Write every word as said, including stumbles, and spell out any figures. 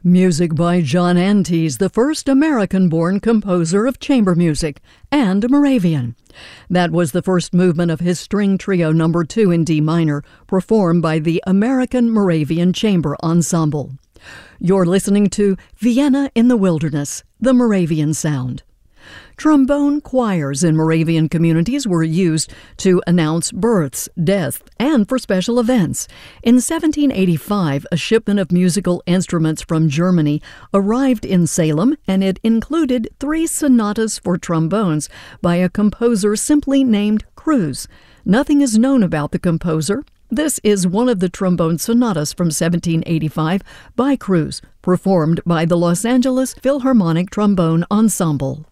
Music by John Antjes, the first American-born composer of chamber music, and a Moravian. That was the first movement of his string trio number two in D minor, performed by the American Moravian Chamber Ensemble. You're listening to Vienna in the Wilderness, the Moravian Sound. Trombone choirs in Moravian communities were used to announce births, deaths, and for special events. In seventeen eighty-five, a shipment of musical instruments from Germany arrived in Salem, and it included three sonatas for trombones by a composer simply named Cruz. Nothing is known about the composer. This is one of the trombone sonatas from seventeen eighty-five by Cruz, performed by the Los Angeles Philharmonic Trombone Ensemble.